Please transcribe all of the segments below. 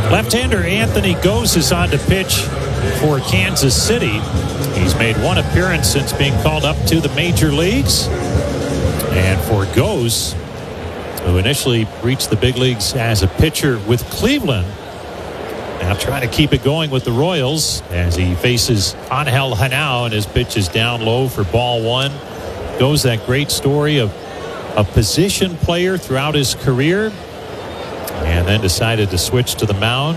Left-hander Anthony Gose is on to pitch for Kansas City. He's made one appearance since being called up to the major leagues. And for Gose, who initially reached the big leagues as a pitcher with Cleveland, now trying to keep it going with the Royals as he faces Angel Hanao, and his pitch is down low for ball one. Gose, that great story of a position player throughout his career, and then decided to switch to the mound.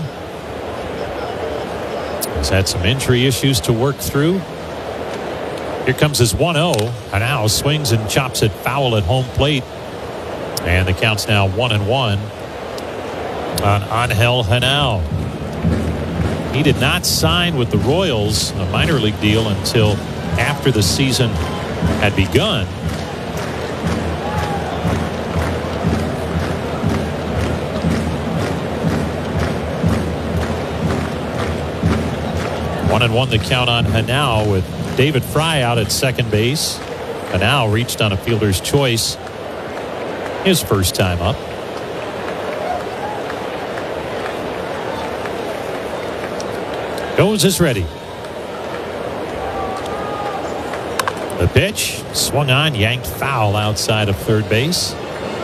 He's had some injury issues to work through. Here comes his 1-0. Hanao swings and chops it foul at home plate. And the count's now 1-1 on Angel Hanao. He did not sign with the Royals, a minor league deal, until after the season had begun. One and one the count on Hanao with David Fry out at second base. Hanao reached on a fielder's choice his first time up. Gose is ready. The pitch swung on, yanked foul outside of third base.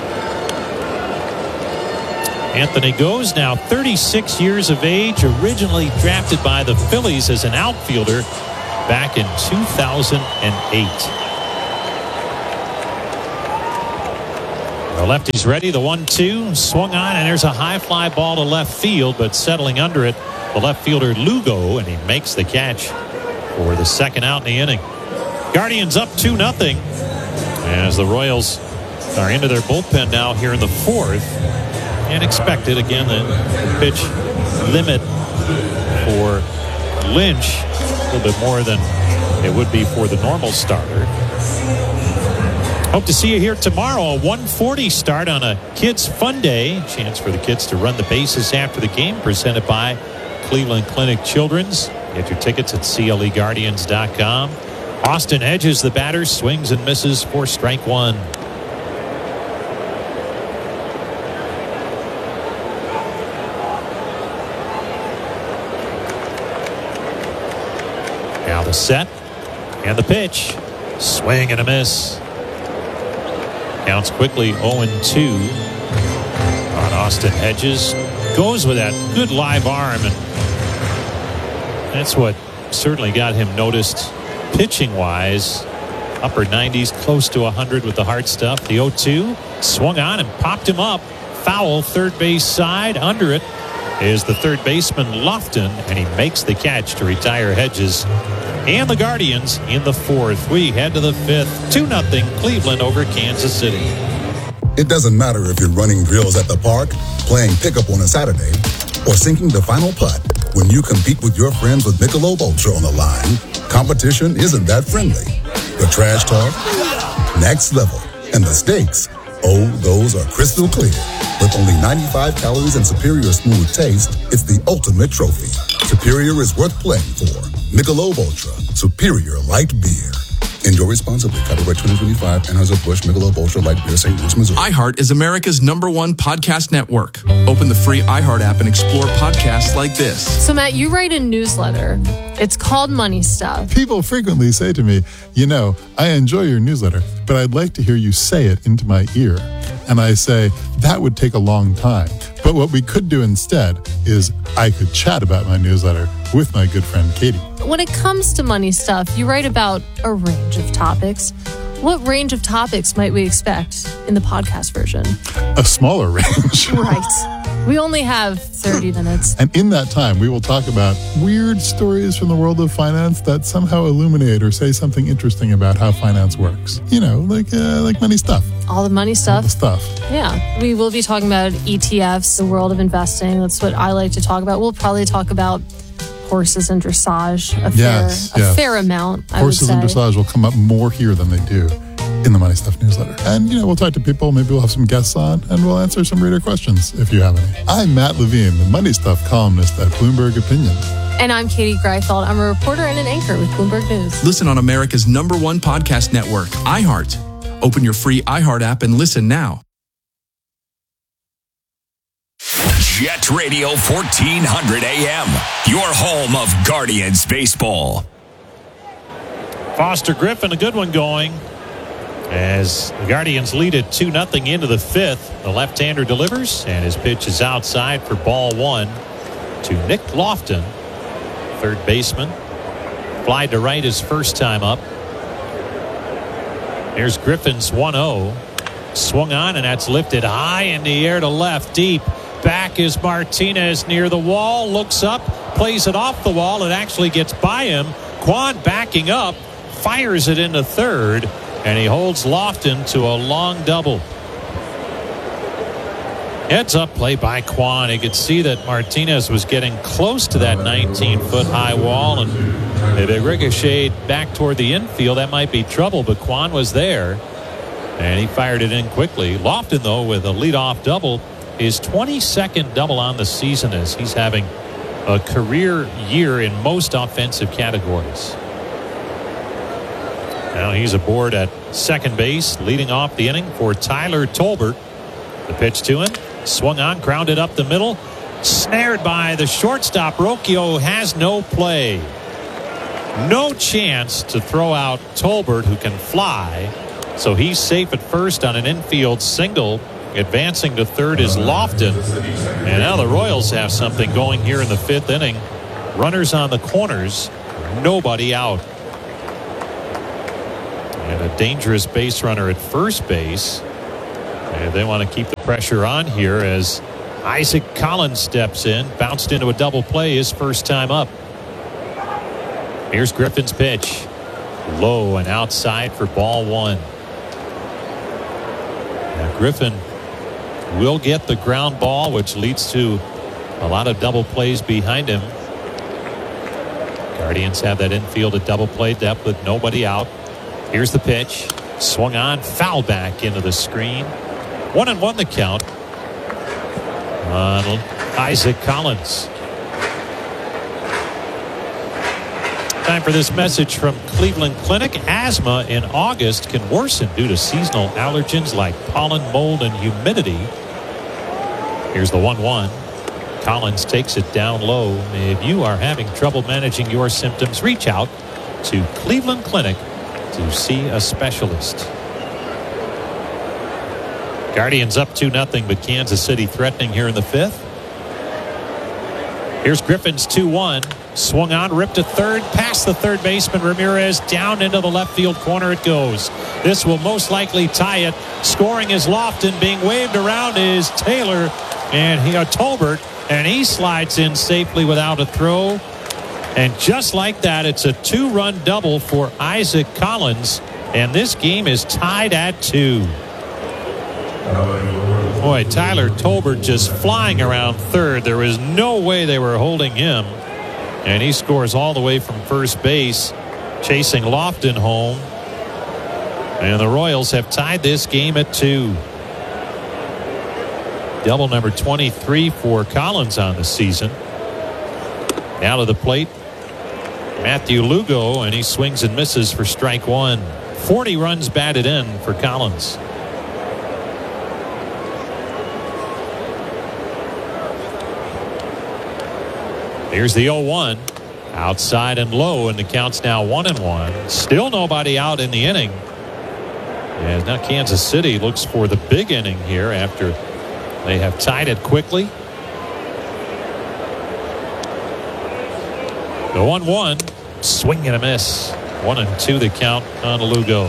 Anthony Gose, now 36 years of age, originally drafted by the Phillies as an outfielder back in 2008. The lefty's ready. The 1-2 swung on, and there's a high fly ball to left field, but settling under it, the left fielder Lugo, and he makes the catch for the second out in the inning. Guardians up 2-0 as the Royals are into their bullpen now here in the fourth. And expected, again, the pitch limit for Lynch a little bit more than it would be for the normal starter. Hope to see you here tomorrow, a 1:40 start on a Kids Fun Day. Chance for the kids to run the bases after the game, presented by Cleveland Clinic Children's. Get your tickets at CLEGuardians.com. Austin Hedges, the batter, swings and misses for strike one. Now the set and the pitch. Swing and a miss. Counts quickly 0-2 on Austin Hedges. Goes with that good live arm, and that's what certainly got him noticed pitching wise. Upper 90s, close to 100 with the hard stuff. The 0-2 swung on and popped him up. Foul, third base side. Under it is the third baseman Lofton, and he makes the catch to retire Hedges and the Guardians in the fourth. We head to the fifth. 2-0 Cleveland over Kansas City. It doesn't matter if you're running drills at the park, playing pickup on a Saturday, or sinking the final putt. When you compete with your friends with Michelob Ultra on the line, competition isn't that friendly. The trash talk, next level, and the stakes, oh, those are crystal clear. With only 95 calories and superior smooth taste, it's the ultimate trophy. Superior is worth playing for. Michelob Ultra, superior light beer. Enjoy responsibly. Copyright 2025, Anheuser-Busch Michelob Ultra Light Beer, St. Louis, Missouri. iHeart is America's #1 podcast network. Open the free iHeart app and explore podcasts like this. So, Matt, you write a newsletter. It's called Money Stuff. People frequently say to me, you know, I enjoy your newsletter, but I'd like to hear you say it into my ear. And I say, that would take a long time. But what we could do instead is I could chat about my newsletter with my good friend Katie. When it comes to money stuff, you write about a range of topics. What range of topics might we expect in the podcast version? A smaller range. Right. We only have 30 minutes. And in that time, we will talk about weird stories from the world of finance that somehow illuminate or say something interesting about how finance works. You know, like money stuff. All the money stuff. All the stuff. Yeah. We will be talking about ETFs, the world of investing. That's what I like to talk about. We'll probably talk about horses and dressage a fair amount, I would say. Horses and dressage will come up more here than they do in the Money Stuff newsletter. And, you know, we'll talk to people. Maybe we'll have some guests on, and we'll answer some reader questions if you have any. I'm Matt Levine, the Money Stuff columnist at Bloomberg Opinion. And I'm Katie Greifeld. I'm a reporter and an anchor with Bloomberg News. Listen on America's #1 podcast network, iHeart. Open your free iHeart app and listen now. Jet Radio 1400 AM, your home of Guardians baseball. Foster Griffin, a good one going. As the Guardians lead it 2-0 into the fifth. The left-hander delivers, and his pitch is outside for ball one to Nick Lofton, third baseman. Fly to right his first time up. Here's Griffin's 1-0. Swung on, and that's lifted high in the air to left, deep. Back is Martinez near the wall, looks up, plays it off the wall. It actually gets by him. Kwan backing up, fires it into third, and he holds Lofton to a long double. Heads up play by Kwan. You could see that Martinez was getting close to that 19-foot high wall, and if it ricocheted back toward the infield, that might be trouble, but Kwan was there, and he fired it in quickly. Lofton, though, with a leadoff double, his 22nd double on the season, as he's having a career year in most offensive categories. Now he's aboard at second base, leading off the inning for Tyler Tolbert. The pitch to him, swung on, grounded up the middle, snared by the shortstop. Rocchio has no play. No chance to throw out Tolbert, who can fly. So he's safe at first on an infield single. Advancing to third is Lofton. And now the Royals have something going here in the fifth inning. Runners on the corners, nobody out. And a dangerous base runner at first base. And they want to keep the pressure on here as Isaac Collins steps in. Bounced into a double play his first time up. Here's Griffin's pitch. Low and outside for ball one. Now Griffin will get the ground ball, which leads to a lot of double plays behind him. Guardians have that infield at double play depth with nobody out. Here's the pitch. Swung on, foul back into the screen. 1-1 the count on Isaac Collins. Time for this message from Cleveland Clinic. Asthma in August can worsen due to seasonal allergens like pollen, mold, and humidity. Here's the 1-1. Collins takes it down low. If you are having trouble managing your symptoms, reach out to Cleveland Clinic to see a specialist. Guardians up 2-0, but Kansas City threatening here in the fifth. Here's Griffin's 2-1. Swung on, ripped to third, past the third baseman Ramirez, down into the left field corner it goes. This will most likely tie it. Scoring is Lofton. Being waved around is Taylor and Tolbert, and he slides in safely without a throw. And just like that, it's a two-run double for Isaac Collins, and this game is tied at 2. Boy, Tyler Tolbert just flying around third. There was no way they were holding him. And he scores all the way from first base, chasing Lofton home. And the Royals have tied this game at 2. Double number 23 for Collins on the season. Now to the plate, Matthew Lugo, and he swings and misses for strike one. 40 runs batted in for Collins. Here's the 0-1. Outside and low, and the count's now 1-1. Still nobody out in the inning. And now Kansas City looks for the big inning here after they have tied it quickly. The 1-1. Swing and a miss. 1-2 the count on Lugo.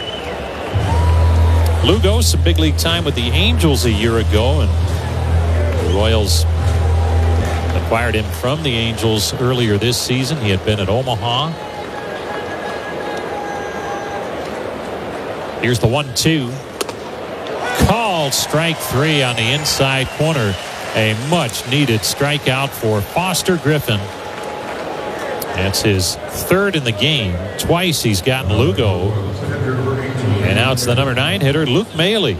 Lugo, some big league time with the Angels a year ago, and the Royals acquired him from the Angels earlier this season. He had been at Omaha. Here's the 1-2. Called strike 3 on the inside corner. A much needed strikeout for Foster Griffin. That's his third in the game. Twice he's gotten Lugo. And now it's the number 9 hitter, Luke Maile.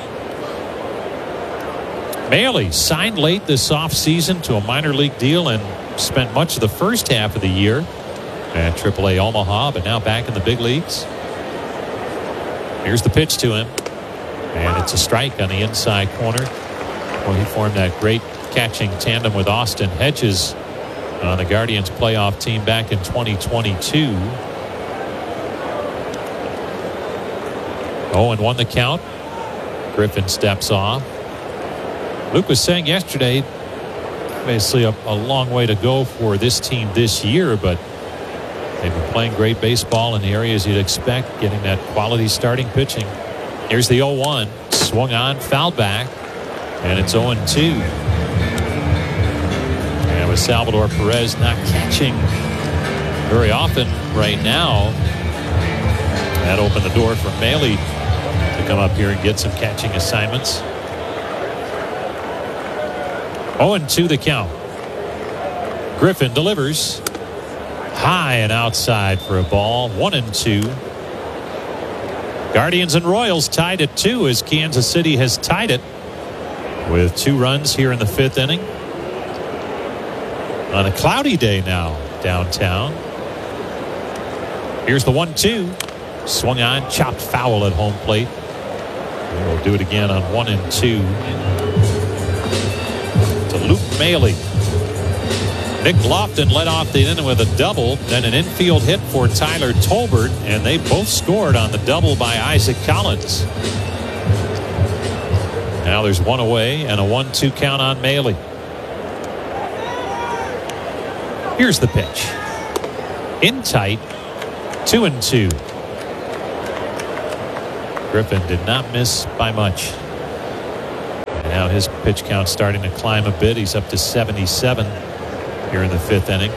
Maile signed late this offseason to a minor league deal and spent much of the first half of the year at AAA Omaha, but now back in the big leagues. Here's the pitch to him. And it's a strike on the inside corner. Well, he formed that great catching tandem with Austin Hedges on the Guardians playoff team back in 2022. 0-1 the count. Griffin steps off. Luke was saying yesterday, obviously a long way to go for this team this year, but they've been playing great baseball in the areas you'd expect, getting that quality starting pitching. Here's the 0-1. Swung on, fouled back, and it's 0-2. And with Salvador Perez not catching very often right now, that opened the door for Maile to come up here and get some catching assignments. 0-2 the count. Griffin delivers high and outside for a ball. 1-2. Guardians and Royals tied at 2 as Kansas City has tied it with 2 runs here in the 5th inning. On a cloudy day now downtown. Here's the 1-2. Swung on, chopped foul at home plate. We'll do it again on 1-2. To Luke Maile. Nick Lofton led off the inning with a double, then an infield hit for Tyler Tolbert, and they both scored on the double by Isaac Collins. Now there's 1 away and a 1-2 count on Maile. Here's the pitch. In tight, 2-2. Griffin did not miss by much. And now his pitch count starting to climb a bit. He's up to 77 here in the 5th inning.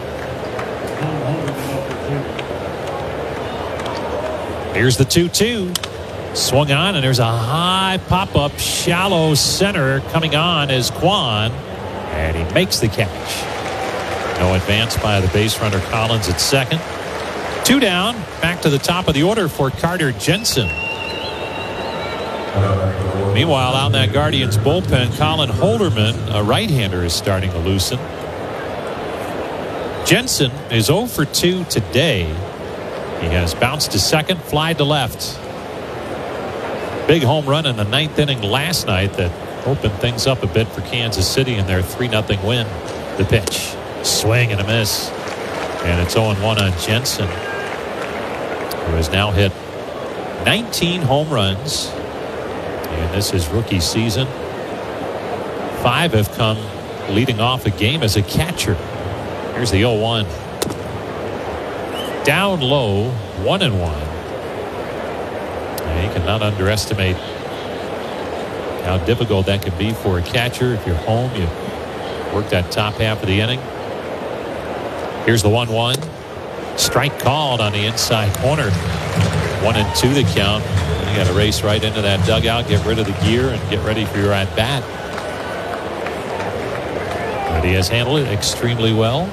Here's the 2-2. Swung on, and there's a high pop-up, shallow center coming on as Kwan, and he makes the catch. No advance by the base runner Collins at second. 2 down, back to the top of the order for Carter Jensen. Meanwhile, out in that Guardians bullpen, Colin Holderman, a right-hander, is starting to loosen. Jensen is 0 for 2 today. He has bounced to second, flied to left. Big home run in the 9th inning last night that opened things up a bit for Kansas City in their 3-0 win. The pitch, swing and a miss, and it's 0-1 on Jensen, who has now hit 19 home runs, and this is rookie season. 5 have come leading off a game as a catcher. Here's the 0-1. Down low, 1-1. And you cannot underestimate how difficult that can be for a catcher. If you're home, you work that top half of the inning. Here's the 1-1. Strike called on the inside corner. 1-2 the count. And you got to race right into that dugout, get rid of the gear, and get ready for your at-bat. But he has handled it extremely well.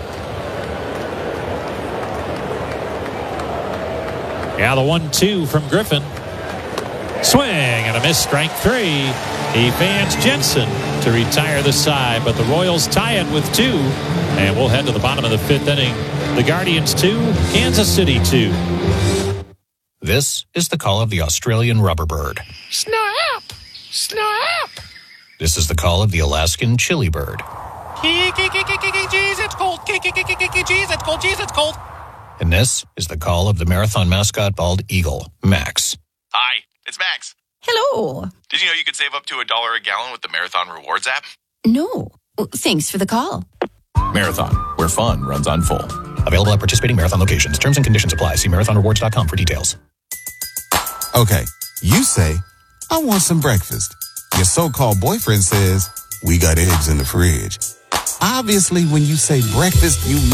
Yeah, the 1-2 from Griffin. Swing and a miss, strike 3. He fans Jensen to retire the side, but the Royals tie it with 2. And we'll head to the bottom of the 5th inning. The Guardians 2, Kansas City 2. This is the call of the Australian rubberbird. Snap! Snap! This is the call of the Alaskan chili bird. Jeez, it's cold. Jeez, it's cold. Jeez, it's cold. And this is the call of the marathon mascot bald eagle, Max. Hi, it's Max. Hello. Did you know you could save up to $1 a gallon with the Marathon Rewards app? No. Thanks for the call. Marathon, where fun runs on full. Available at participating Marathon locations. Terms and conditions apply. See marathonrewards.com for details. Okay, you say, I want some breakfast. Your so-called boyfriend says, we got eggs in the fridge. Obviously, when you say breakfast, you